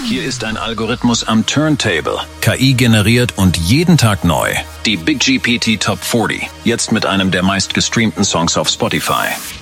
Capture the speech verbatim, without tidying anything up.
Hier ist ein Algorithmus am Turntable, K I generiert und jeden Tag neu. Die Big G P T Top vierzig, jetzt mit einem der meistgestreamten Songs auf Spotify.